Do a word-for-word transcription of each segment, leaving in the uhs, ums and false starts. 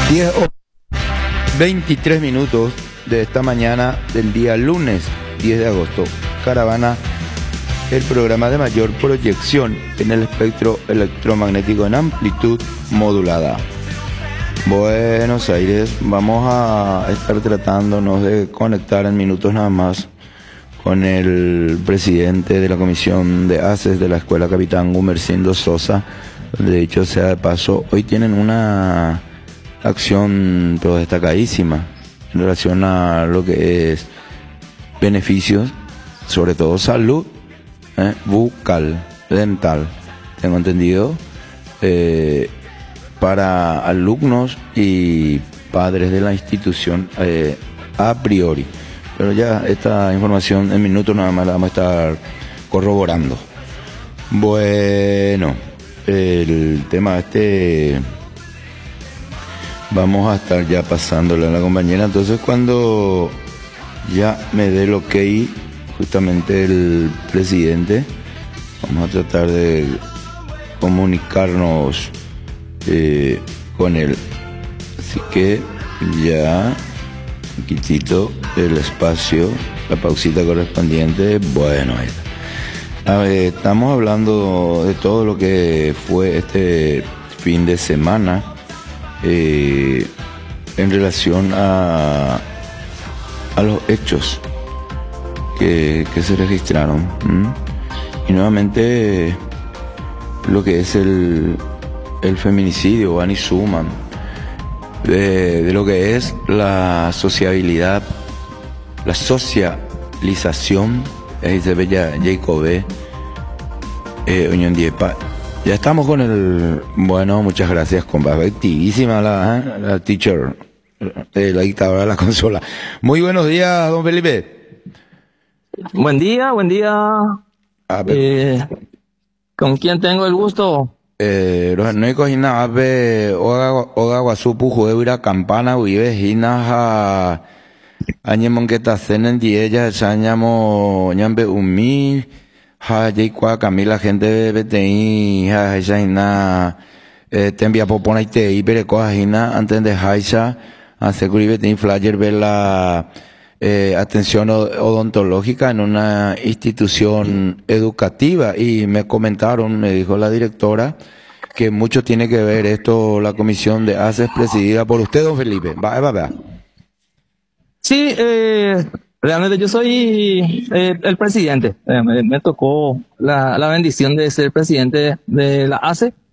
diez o veintitrés minutos de esta mañana del día lunes diez de agosto. Caravana, el programa de mayor proyección en el espectro electromagnético en amplitud modulada. Buenos Aires, vamos a estar tratándonos de conectar en minutos nada más con el presidente de la comisión de A C E S de la Escuela Capitán Gumersindo Sosa. De hecho, sea de paso, hoy tienen una acción pero destacadísima en relación a lo que es beneficios, sobre todo salud eh, bucal, dental, tengo entendido, eh, para alumnos y padres de la institución eh, a priori. Pero ya esta información en minutos nada más la vamos a estar corroborando. Bueno, el tema este vamos a estar ya pasándole a la compañera. Entonces, cuando ya me dé el ok, justamente el presidente, vamos a tratar de comunicarnos eh, con él. Así que ya, un poquitito el espacio, la pausita correspondiente. Bueno, ahí está. A ver, estamos hablando de todo lo que fue este fin de semana eh, en relación a, a los hechos que, que se registraron. ¿m? Y nuevamente lo que es el, el feminicidio, Annie Suman, de, de lo que es la sociabilidad, la socialización, ahí se ve ya Jacobé, eh, Unión Diepa. Ya estamos con el, bueno, muchas gracias, compa, activísima la, ¿eh? la teacher, eh, la dictadora de la consola. Muy buenos días, don Felipe. Buen día, buen día. Ah, eh, ¿Con quién tengo el gusto? Eh, los no hay cojina ave oga oga guasupu juega campana vive hina añe monqueta cenen di ella sañamo ñambe umi ha yeikwa Camila gente betei ha jaina eh tembia popona ite ibere cojina antes de haisha hace curi betei flyer vela eh, atención odontológica en una institución educativa, y me comentaron, me dijo la directora, que mucho tiene que ver esto, la comisión de A C E S presidida por usted, don Felipe. Va, va, va. Sí, eh, realmente yo soy eh, el presidente. Eh, me, me tocó la, la bendición de ser presidente de la A C E S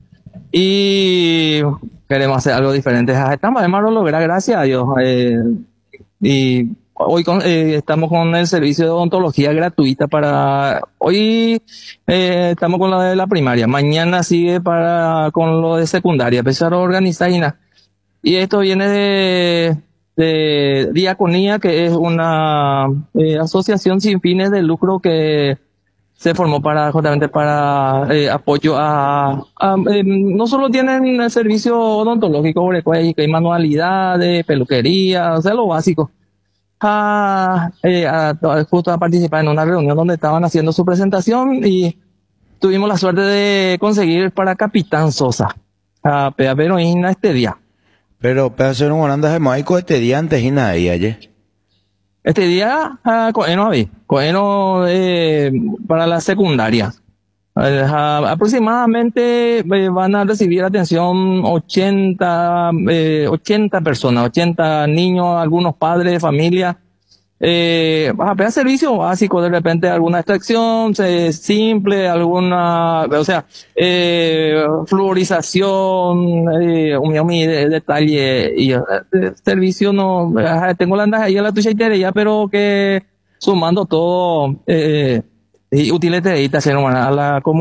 y queremos hacer algo diferente. Estamos además lo lograr, gracias a Dios. Eh, y Hoy con, eh, estamos con el servicio de odontología gratuita para... Hoy eh, estamos con la de la primaria. Mañana sigue para con lo de secundaria. Empezar a organizar y nada. Y esto viene de, de Diaconía, que es una eh, asociación sin fines de lucro que se formó para justamente para eh, apoyo a... a eh, no solo tienen el servicio odontológico, que hay manualidades, peluquería, o sea, lo básico. A, eh, a, justo a participar en una reunión donde estaban haciendo su presentación y tuvimos la suerte de conseguir para Capitán Sosa a Pea Heroína este día. Pero Pea Heroína de Maico este día antes y nadie ayer. Este día a Coeno había, Coeno eh, para la secundaria. Eh, a, aproximadamente eh, van a recibir atención ochenta, eh, ochenta personas, ochenta niños, algunos padres, familia. Eh, a pedir servicio básico, de repente alguna extracción eh, simple, alguna, o sea, eh, fluorización, eh, un mi de, detalle y eh, servicio no, eh, tengo la andas ahí a la tuya y ya, pero que sumando todo, eh, y útiles de a la comunidad.